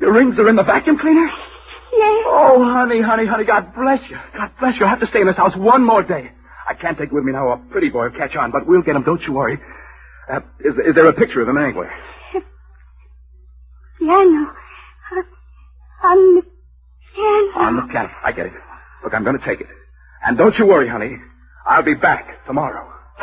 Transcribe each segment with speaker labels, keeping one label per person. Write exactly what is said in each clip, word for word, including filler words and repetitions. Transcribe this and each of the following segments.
Speaker 1: The rings are in the vacuum cleaner?
Speaker 2: Yes.
Speaker 1: Oh, honey, honey, honey, God bless you. God bless you. I'll have to stay in this house one more day. I can't take with me now a pretty boy will catch on, but we'll get him, don't you worry. Uh, is, is there a picture of him anywhere?
Speaker 2: Piano. Uh, on the piano.
Speaker 1: On the piano. I get it. Look, I'm going to take it. And don't you worry, honey. I'll be back tomorrow.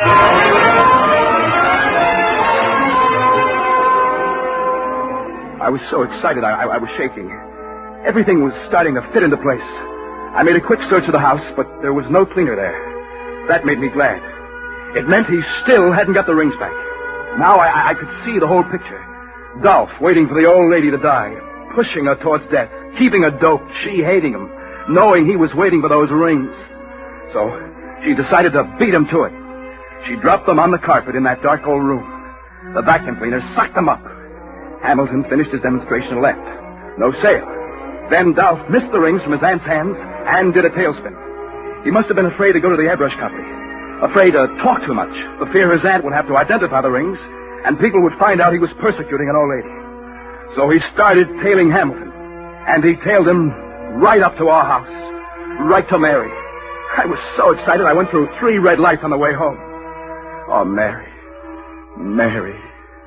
Speaker 1: I was so excited, I, I, I was shaking. Everything was starting to fit into place. I made a quick search of the house, but there was no cleaner there. That made me glad. It meant he still hadn't got the rings back. Now I, I could see the whole picture. Dolph waiting for the old lady to die, pushing her towards death, keeping her doped, she hating him, knowing he was waiting for those rings. So she decided to beat him to it. She dropped them on the carpet in that dark old room. The vacuum cleaner sucked them up. Hamilton finished his demonstration and left. No sale. Then Dolph missed the rings from his aunt's hands and did a tailspin. He must have been afraid to go to the airbrush company. Afraid to talk too much. For fear his aunt would have to identify the rings, and people would find out he was persecuting an old lady. So he started tailing Hamilton. And he tailed him right up to our house. Right to Mary. I was so excited I went through three red lights on the way home. Oh, Mary. Mary.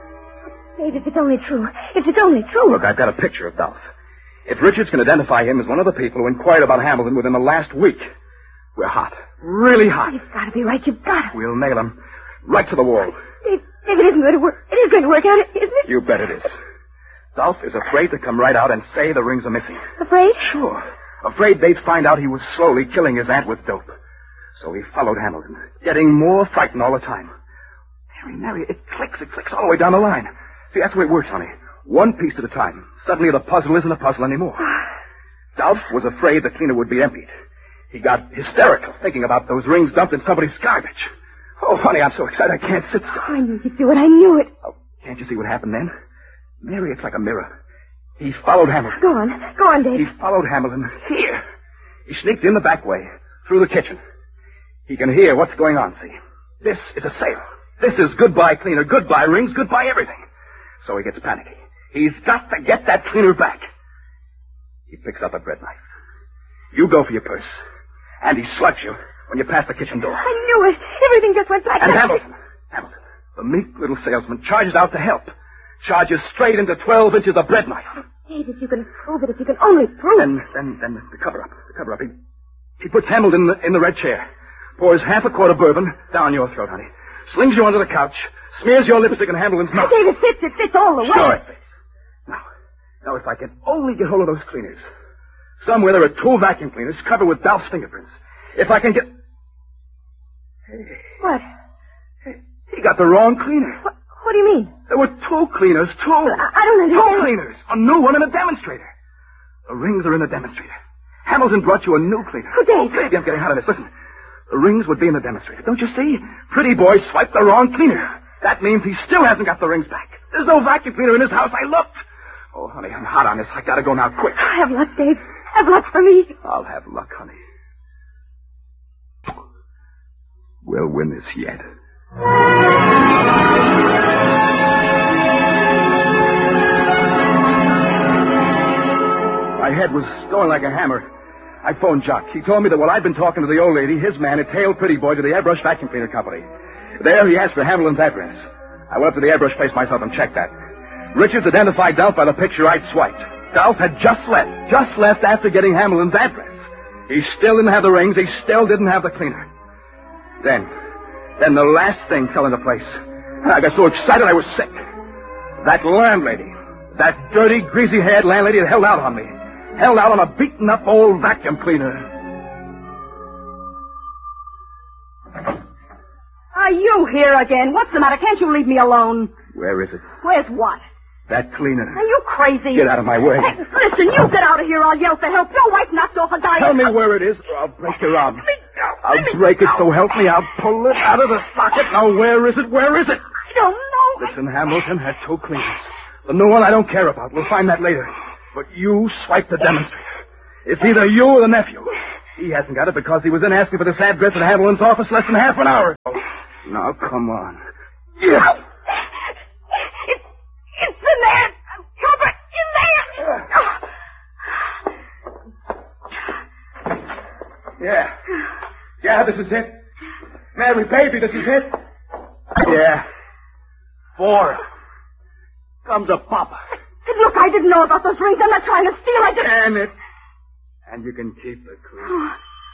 Speaker 2: Dave, if it's only true. If it's only true.
Speaker 1: Look, I've got a picture of Dolph. If Richards can identify him as one of the people who inquired about Hamilton within the last week, we're hot. Really hot.
Speaker 2: You've got to be right. You've got to.
Speaker 1: We'll nail him right to the wall.
Speaker 2: Dave, Dave, it isn't going to work. It is going to work out, isn't it?
Speaker 1: You bet it is. Dolph is afraid to come right out and say the rings are missing.
Speaker 2: Afraid?
Speaker 1: Sure. Afraid they'd find out he was slowly killing his aunt with dope. So he followed Hamilton, getting more frightened all the time. Mary, Mary, it clicks, it clicks all the way down the line. See, that's the way it works, honey. One piece at a time. Suddenly the puzzle isn't a puzzle anymore. Dolph was afraid the cleaner would be emptied. He got hysterical thinking about those rings dumped in somebody's garbage. Oh, honey, I'm so excited I can't sit still.
Speaker 2: I knew you'd do it. I knew it.
Speaker 1: Oh, can't you see what happened then? Mary, it's like a mirror. He followed Hamilton.
Speaker 2: Go on. Go on, Dave.
Speaker 1: He followed Hamilton here. He sneaked in the back way, through the kitchen. He can hear what's going on, see? This is a sale. This is goodbye cleaner, goodbye rings, goodbye everything. So he gets panicky. He's got to get that cleaner back. He picks up a bread knife. You go for your purse. And he slugs you when you pass the kitchen door.
Speaker 2: I knew it. Everything just went black.
Speaker 1: And Hamilton, Hamilton, the meek little salesman, charges out to help. Charges straight into twelve inches of bread knife.
Speaker 2: Dave, if you can prove it, if you can only prove it.
Speaker 1: Then, then, then the cover-up, the cover-up. He, he puts Hamilton in the, in the red chair. Pours half a quart of bourbon down your throat, honey. Slings you under the couch. Smears your lipstick in Hamilton's mouth.
Speaker 2: Dave, it fits. It fits all the way.
Speaker 1: Sure it fits. Now, now if I can only get hold of those cleaners. Somewhere there are two vacuum cleaners covered with Dolph's fingerprints. If I can get... Hey.
Speaker 2: What?
Speaker 1: Hey, he got the wrong cleaner.
Speaker 2: What, what do you mean?
Speaker 1: There were two cleaners, two.
Speaker 2: I, I don't understand.
Speaker 1: Two cleaners. A new one and a demonstrator. The rings are in the demonstrator. Hamilton brought you a new cleaner.
Speaker 2: Oh, Dave.
Speaker 1: Oh, baby, I'm getting hot on this. Listen. The rings would be in the demonstrator. Don't you see? Pretty boy swiped the wrong cleaner. That means he still hasn't got the rings back. There's no vacuum cleaner in his house. I looked. Oh, honey, I'm hot on this. I gotta go now, quick.
Speaker 2: Have luck, Dave. Have luck for me.
Speaker 1: I'll have luck, honey. We'll win this yet. My head was going like a hammer. I phoned Jock. He told me that while I'd been talking to the old lady, his man had tailed Pretty Boy to the airbrush vacuum cleaner company. There, he asked for Hamilton's address. I went up to the airbrush place myself and checked that. Richards identified Dolph by the picture I'd swiped. Dolph had just left, just left after getting Hamilton's address. He still didn't have the rings. He still didn't have the cleaner. Then, then the last thing fell into place. I got so excited I was sick. That landlady, that dirty, greasy-haired landlady had held out on me. Held out on a beaten-up old vacuum cleaner.
Speaker 2: Are you here again? What's the matter? Can't you leave me alone?
Speaker 1: Where is it?
Speaker 2: Where's what?
Speaker 1: That cleaner.
Speaker 2: Are you crazy?
Speaker 1: Get out of my way.
Speaker 2: Hey, listen, you get out of here. I'll yell for help. Your wife knocked off a guy.
Speaker 1: Tell me where it is, or I'll break your arm.
Speaker 2: Let me go.
Speaker 1: I'll
Speaker 2: Let me
Speaker 1: break
Speaker 2: go.
Speaker 1: it, so help me. I'll pull it out of the socket. Now, where is it? Where is it?
Speaker 2: I don't know.
Speaker 1: Listen, Hamilton had two cleaners. The new one I don't care about. We'll find that later. But you swiped the demonstrator. It's either you or the nephew. He hasn't got it because he was in asking for this address at Hamilton's office less than half an hour ago. Now, come on. Yeah.
Speaker 2: It's, it's in there. Cover in there.
Speaker 1: Yeah. Yeah, this is it. Mary, baby, this is it. Yeah. Four. Comes a pop.
Speaker 2: Look, I didn't know about those rings. I'm not trying to steal. I just...
Speaker 1: Damn it. And you can keep the clue.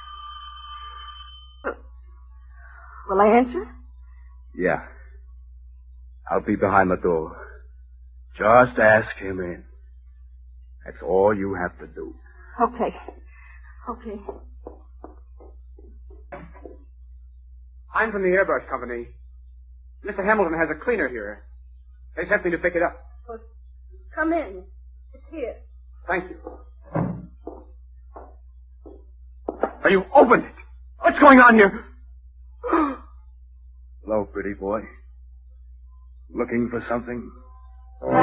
Speaker 2: Will I answer?
Speaker 1: Yeah. I'll be behind the door. Just ask him in. That's all you have to do.
Speaker 2: Okay. Okay.
Speaker 3: I'm from the airbrush company. Mister Hamilton has a cleaner here. They sent me to pick it up.
Speaker 2: Well, come in. It's here.
Speaker 3: Thank you.
Speaker 1: Are you opened it? What's going on here? Hello, pretty boy. Looking for something?